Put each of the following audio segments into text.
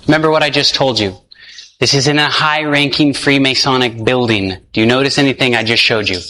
Remember what I just told you. This is in a high-ranking Freemasonic building. Do you notice anything I just showed you?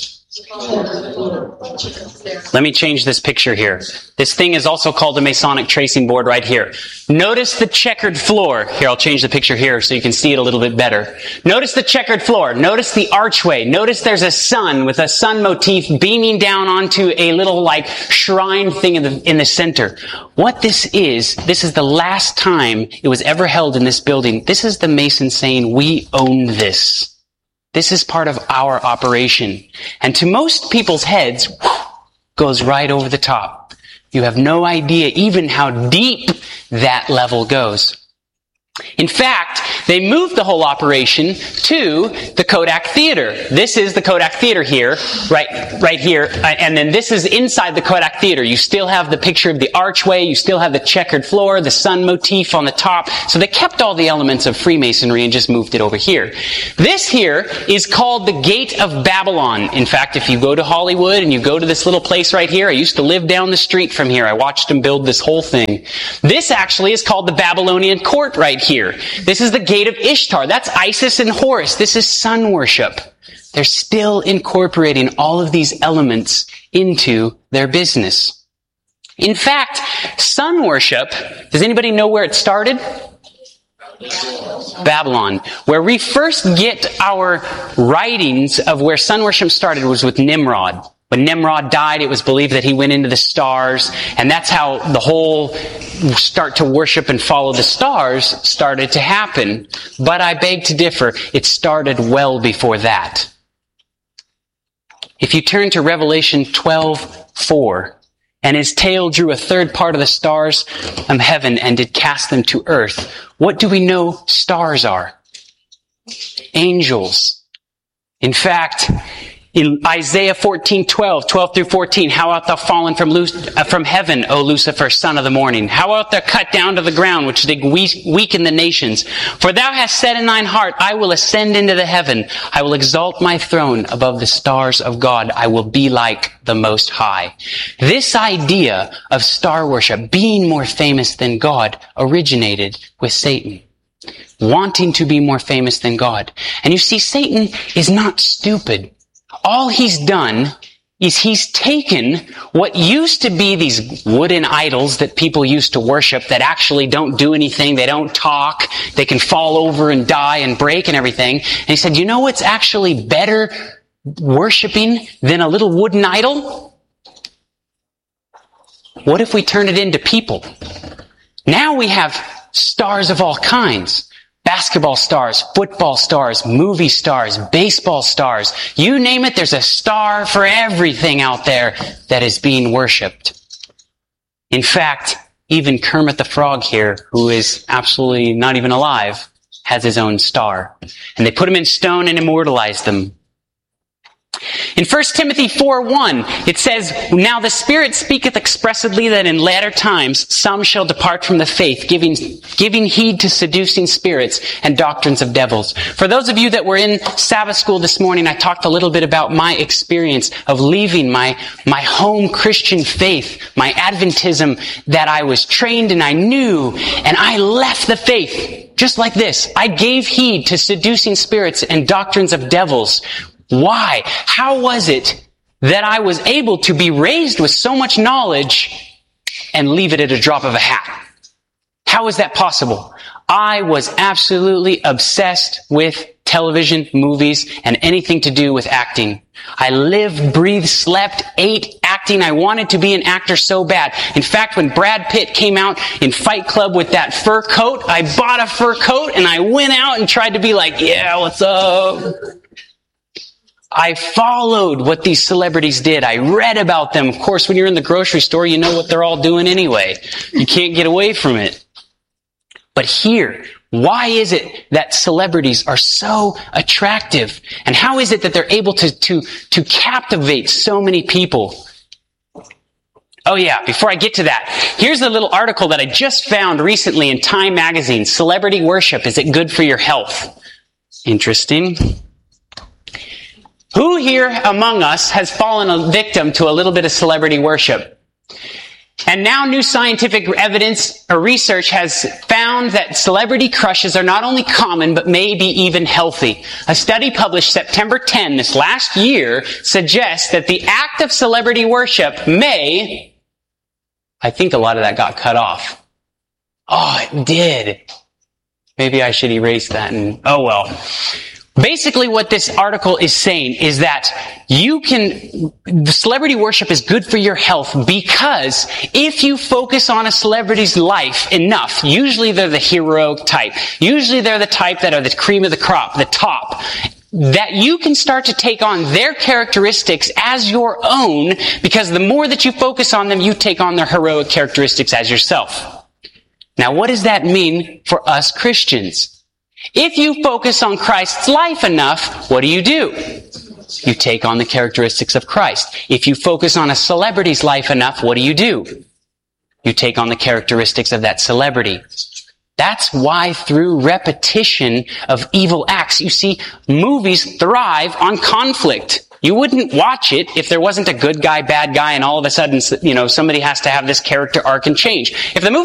Let me change this picture here. This thing is also called a Masonic tracing board right here. Notice the checkered floor. Here, I'll change the picture here so you can see it a little bit better. Notice the checkered floor. Notice the archway. Notice there's a sun with a sun motif beaming down onto a little like shrine thing in the center. What this is the last time it was ever held in this building. This is the Masons saying, we own this. This is part of our operation. And to most people's heads, goes right over the top. You have no idea even how deep that level goes. In fact, they moved the whole operation to the Kodak Theater. This is the Kodak Theater here, right here, and then this is inside the Kodak Theater. You still have the picture of the archway, you still have the checkered floor, the sun motif on the top. So they kept all the elements of Freemasonry and just moved it over here. This here is called the Gate of Babylon. In fact, if you go to Hollywood and you go to this little place right here, I used to live down the street from here. I watched them build this whole thing. This actually is called the Babylonian Court right here. This is the Gate of Ishtar. That's Isis and Horus. This is sun worship. They're still incorporating all of these elements into their business. In fact, sun worship, does anybody know where it started? Babylon. Where we first get our writings of where sun worship started was with Nimrod. When Nimrod died, it was believed that he went into the stars, and that's how the whole start to worship and follow the stars started to happen. But I beg to differ. It started well before that. If you turn to Revelation 12:4, and his tail drew a third part of the stars of heaven and did cast them to earth. What do we know stars are? Angels. In fact, in Isaiah 14:12, 12 through 14, how art thou fallen from heaven, O Lucifer, son of the morning? How art thou cut down to the ground, which did weaken the nations? For thou hast said in thine heart, I will ascend into the heaven. I will exalt my throne above the stars of God. I will be like the Most High. This idea of star worship, being more famous than God, originated with Satan. Wanting to be more famous than God. And you see, Satan is not stupid. All he's done is he's taken what used to be these wooden idols that people used to worship that actually don't do anything, they don't talk, they can fall over and die and break and everything. And he said, you know what's actually better worshiping than a little wooden idol? What if we turn it into people? Now we have stars of all kinds. Basketball stars, football stars, movie stars, baseball stars. You name it, there's a star for everything out there that is being worshipped. In fact, even Kermit the Frog here, who is absolutely not even alive, has his own star. And they put him in stone and immortalized them. In 1 Timothy 4:1, it says, Now the Spirit speaketh expressly that in latter times some shall depart from the faith, giving heed to seducing spirits and doctrines of devils. For those of you that were in Sabbath school this morning, I talked a little bit about my experience of leaving my home Christian faith, my Adventism that I was trained and I knew, and I left the faith just like this. I gave heed to seducing spirits and doctrines of devils. Why? How was it that I was able to be raised with so much knowledge and leave it at a drop of a hat? How is that possible? I was absolutely obsessed with television, movies, and anything to do with acting. I lived, breathed, slept, ate acting. I wanted to be an actor so bad. In fact, when Brad Pitt came out in Fight Club with that fur coat, I bought a fur coat and I went out and tried to be like, yeah, what's up? I followed what these celebrities did. I read about them. Of course, when you're in the grocery store, you know what they're all doing anyway. You can't get away from it. But here, why is it that celebrities are so attractive? And how is it that they're able to captivate so many people? Oh yeah, before I get to that, here's a little article that I just found recently in Time magazine. Celebrity worship, is it good for your health? Interesting. Who here among us has fallen a victim to a little bit of celebrity worship? And now new scientific evidence or research has found that celebrity crushes are not only common, but may be even healthy. A study published September 10 this last year suggests that the act of celebrity worship may, I think a lot of that got cut off. Oh, it did. Maybe I should erase that and, oh well. Basically what this article is saying is that the celebrity worship is good for your health because if you focus on a celebrity's life enough, usually they're the heroic type, usually they're the type that are the cream of the crop, the top, that you can start to take on their characteristics as your own because the more that you focus on them, you take on their heroic characteristics as yourself. Now what does that mean for us Christians? If you focus on Christ's life enough, what do? You take on the characteristics of Christ. If you focus on a celebrity's life enough, what do? You take on the characteristics of that celebrity. That's why through repetition of evil acts, you see, movies thrive on conflict. You wouldn't watch it if there wasn't a good guy, bad guy, and all of a sudden, somebody has to have this character arc and change. If the movie